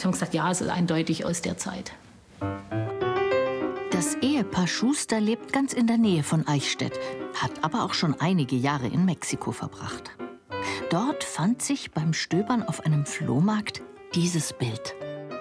Sie haben gesagt, ja, es ist eindeutig aus der Zeit. Das Ehepaar Schuster lebt ganz in der Nähe von Eichstätt, hat aber auch schon einige Jahre in Mexiko verbracht. Dort fand sich beim Stöbern auf einem Flohmarkt dieses Bild.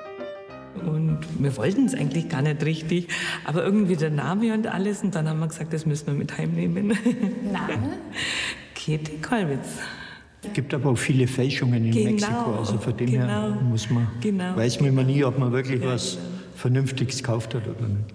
Und wir wollten es eigentlich gar nicht richtig, aber irgendwie der Name und alles. Und dann haben wir gesagt, das müssen wir mit heimnehmen. Name? Käthe Kollwitz. Es gibt aber auch viele Fälschungen in Mexiko. Also von dem her muss man, weiß man immer nie, ob man wirklich was Vernünftiges gekauft hat oder nicht.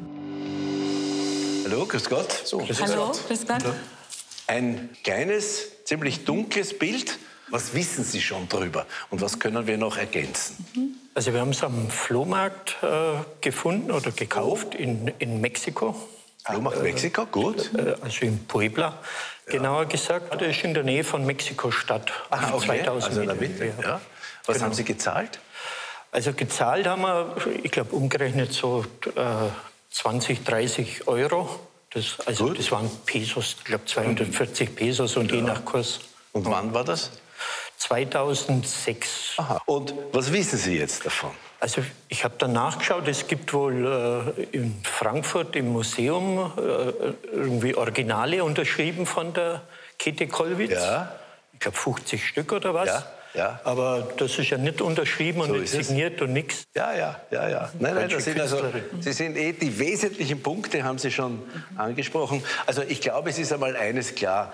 Hallo, grüß Gott. So, hallo, grüß Gott. Ein kleines, ziemlich dunkles Bild. Was wissen Sie schon drüber und was können wir noch ergänzen? Also wir haben es am Flohmarkt gefunden oder gekauft in Mexiko. Flohmarkt Mexiko, gut. Also in Puebla, genauer gesagt. Das ist in der Nähe von Mexiko-Stadt. Ah, okay. 2000 also in der Mitte. Ja. Was haben Sie gezahlt? Also gezahlt haben wir, ich glaube, umgerechnet so 20, 30 Euro. Das waren Pesos, ich glaube 240 Pesos und je nach Kurs. Und wann war das? 2006. Aha. Und was wissen Sie jetzt davon? Also ich habe dann nachgeschaut, es gibt wohl in Frankfurt im Museum irgendwie Originale unterschrieben von der Käthe Kollwitz. Ja. Ich glaube 50 Stück oder was. Ja. Ja. Aber das ist ja nicht unterschrieben und nicht signiert und nichts. Ja. Nein, das sind Sie sind die wesentlichen Punkte, haben Sie schon angesprochen. Also ich glaube, es ist einmal eines klar.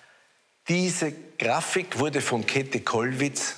Diese Grafik wurde von Käthe Kollwitz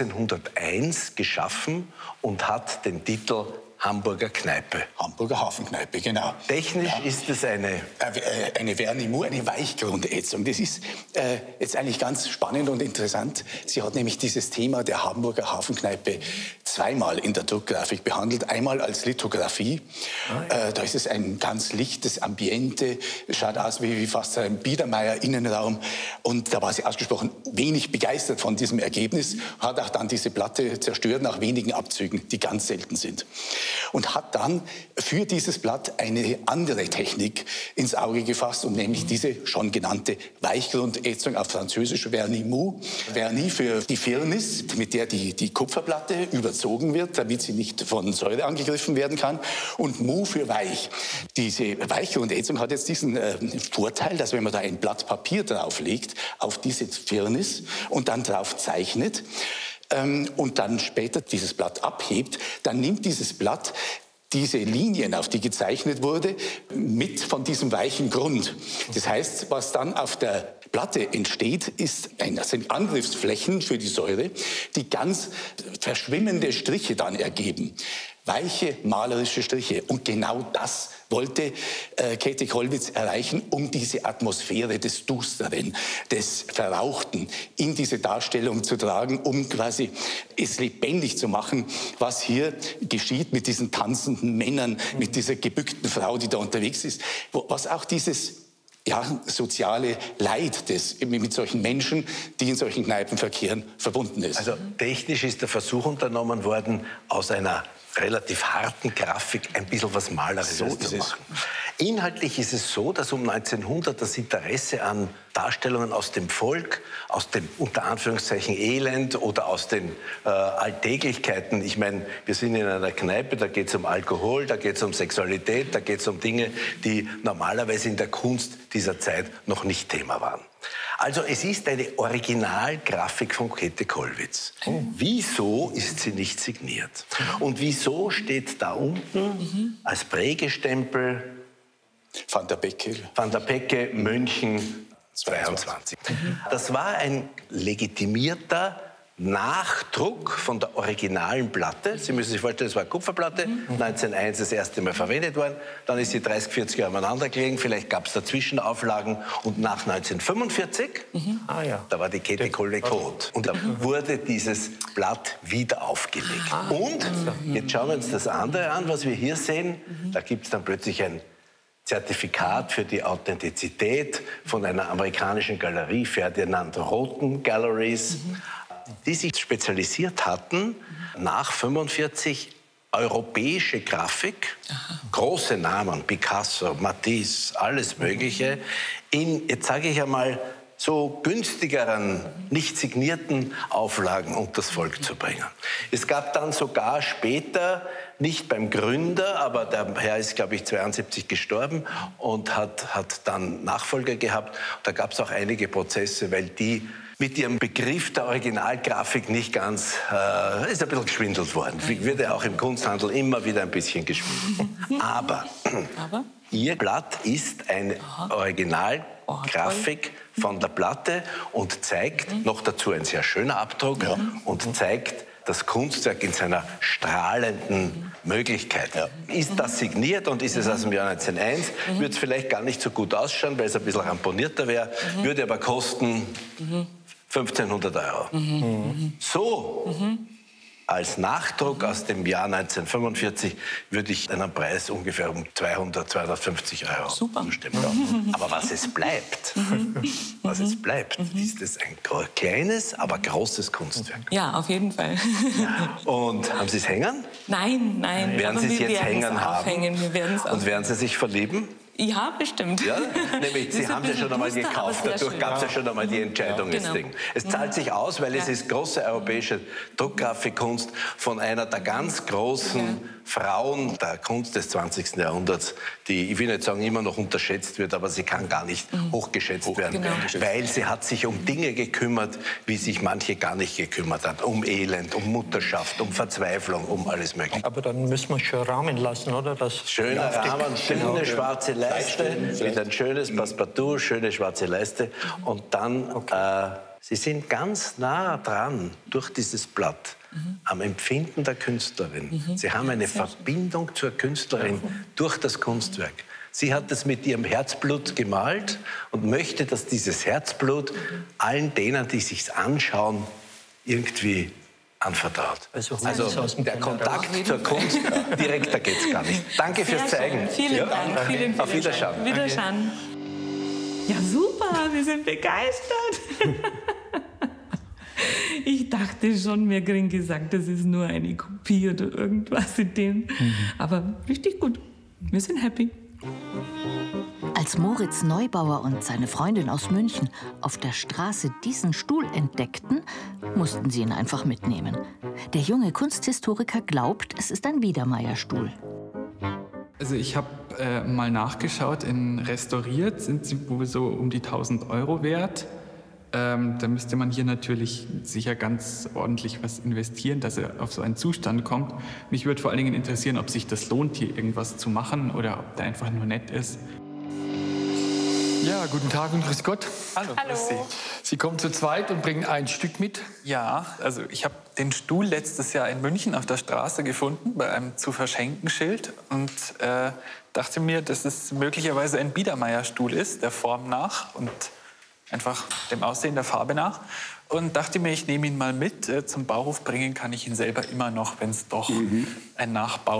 1901 geschaffen und hat den Titel Hamburger Kneipe. Hamburger Hafenkneipe, genau. Technisch ist es eine Vernimou, eine Weichgrundätzung. Das ist jetzt eigentlich ganz spannend und interessant. Sie hat nämlich dieses Thema der Hamburger Hafenkneipe zweimal in der Druckgrafik behandelt. Einmal als Lithografie. Da ist es ein ganz lichtes Ambiente. Schaut aus wie fast ein Biedermeier-Innenraum. Und da war sie ausgesprochen wenig begeistert von diesem Ergebnis. Hat auch dann diese Platte zerstört nach wenigen Abzügen, die ganz selten sind. Und hat dann für dieses Blatt eine andere Technik ins Auge gefasst, und nämlich diese schon genannte Weichgrundätzung, auf Französisch Vernimou. Vernis für die Firnis, mit der die Kupferplatte überzogen wird, damit sie nicht von Säure angegriffen werden kann, und Mou für weich. Diese Weichgrundätzung hat jetzt diesen Vorteil, dass wenn man da ein Blatt Papier drauflegt, auf diese Firnis und dann drauf zeichnet, und dann später dieses Blatt abhebt, dann nimmt dieses Blatt diese Linien, auf die gezeichnet wurde, mit von diesem weichen Grund. Das heißt, was dann auf der Platte entsteht, sind Angriffsflächen für die Säure, die ganz verschwimmende Striche dann ergeben. Weiche, malerische Striche. Und genau das wollte Käthe Kollwitz erreichen, um diese Atmosphäre des Dusteren, des Verrauchten in diese Darstellung zu tragen, um quasi es lebendig zu machen, was hier geschieht mit diesen tanzenden Männern, mit dieser gebückten Frau, die da unterwegs ist, was auch dieses soziale Leid mit solchen Menschen, die in solchen Kneipen verkehren, verbunden ist. Also technisch ist der Versuch unternommen worden, aus einer relativ harten Grafik ein bisschen was Malerisches zu machen. Inhaltlich ist es so, dass um 1900 das Interesse an Darstellungen aus dem Volk, aus dem unter Anführungszeichen Elend oder aus den Alltäglichkeiten. Ich meine, wir sind in einer Kneipe, da geht es um Alkohol, da geht es um Sexualität, da geht es um Dinge, die normalerweise in der Kunst dieser Zeit noch nicht Thema waren. Also es ist eine Originalgrafik von Käthe Kollwitz. Wieso ist sie nicht signiert? Und wieso steht da unten als Prägestempel Van der Becke. Van der Becke, München 22. Das war ein legitimierter Nachdruck von der originalen Platte. Sie müssen sich vorstellen, es war eine Kupferplatte, 1901 das erste Mal verwendet worden. Dann ist sie 30, 40 Jahre aneinander gelegen. Vielleicht gab es dazwischen Auflagen. Und nach 1945, da war die Käthe Kollwitz tot. Und da wurde dieses Blatt wieder aufgelegt. Und jetzt schauen wir uns das andere an, was wir hier sehen. Da gibt es dann plötzlich ein Zertifikat für die Authentizität von einer amerikanischen Galerie, Ferdinand Roten Galleries, die sich spezialisiert hatten, nach 45 europäische Grafik, große Namen, Picasso, Matisse, alles Mögliche, in, jetzt sage ich einmal, so günstigeren, nicht signierten Auflagen unters Volk zu bringen. Es gab dann sogar später, nicht beim Gründer, aber der Herr ist, glaube ich, 72 gestorben und hat dann Nachfolger gehabt. Da gab es auch einige Prozesse, weil die mit ihrem Begriff der Originalgrafik nicht ganz, ist ein bisschen geschwindelt worden. Wird ja auch im Kunsthandel immer wieder ein bisschen geschwindelt. Aber Ihr Blatt ist eine Originalgrafik von der Platte und zeigt, noch dazu ein sehr schöner Abdruck, und zeigt das Kunstwerk in seiner strahlenden Möglichkeit. Ist das signiert und ist es aus dem Jahr 1901, würde es vielleicht gar nicht so gut ausschauen, weil es ein bisschen ramponierter wäre, würde aber kosten 1.500 €. So, als Nachdruck aus dem Jahr 1945 würde ich einen Preis ungefähr um 200, 250 € bestimmen. Aber was es bleibt, ist es ein kleines, aber großes Kunstwerk. Ja, auf jeden Fall. Und haben Sie es hängen? Nein. Werden Sie es jetzt hängen haben? Wir werden es Und werden Sie sich verlieben? Ja, bestimmt. Ja? Nämlich, Sie haben es ja schon einmal gekauft, dadurch gab es ja schon einmal die Entscheidung. Genau. Ding. Es zahlt sich aus, weil es ist große europäische Druckgrafikkunst von einer der ganz großen Frauen der Kunst des 20. Jahrhunderts, die, ich will nicht sagen, immer noch unterschätzt wird, aber sie kann gar nicht hochgeschätzt werden, weil sie hat sich um Dinge gekümmert, wie sich manche gar nicht gekümmert hat. Um Elend, um Mutterschaft, um Verzweiflung, um alles Mögliche. Aber dann müssen wir schon Rahmen lassen, oder? Schöner Rahmen, schöne schwarze Leiste, mit ein schönes Passepartout, schöne schwarze Leiste. Und dann, Sie sind ganz nah dran durch dieses Blatt am Empfinden der Künstlerin. Sie haben eine Verbindung zur Künstlerin durch das Kunstwerk. Sie hat es mit ihrem Herzblut gemalt und möchte, dass dieses Herzblut allen denen, die sich's anschauen, irgendwie anvertraut. Also der Kontakt zur Kunst, direkter geht's gar nicht. Danke fürs Zeigen. Vielen Dank. Vielen Auf Wiederschauen. Wiederschauen. Ja, super, wir sind begeistert. Ich dachte schon, wir kriegen gesagt, das ist nur eine Kopie oder irgendwas in dem. Aber richtig gut. Wir sind happy. Als Moritz Neubauer und seine Freundin aus München auf der Straße diesen Stuhl entdeckten, mussten sie ihn einfach mitnehmen. Der junge Kunsthistoriker glaubt, es ist ein Biedermeierstuhl. Also ich habe mal nachgeschaut, in restauriert sind sie wohl so um die 1.000 € wert. Da müsste man hier natürlich sicher ganz ordentlich was investieren, dass er auf so einen Zustand kommt. Mich würde vor allen Dingen interessieren, ob sich das lohnt, hier irgendwas zu machen oder ob der einfach nur nett ist. Ja, guten Tag und grüß Gott. Hallo. Grüß Sie. Sie kommen zu zweit und bringen ein Stück mit? Ja, also ich habe den Stuhl letztes Jahr in München auf der Straße gefunden, bei einem zu verschenken Schild und dachte mir, dass es möglicherweise ein Biedermeierstuhl ist, der Form nach und einfach dem Aussehen der Farbe nach. Und dachte mir, ich nehme ihn mal mit. Zum Bauhof bringen kann ich ihn selber immer noch, wenn es doch ein Nachbau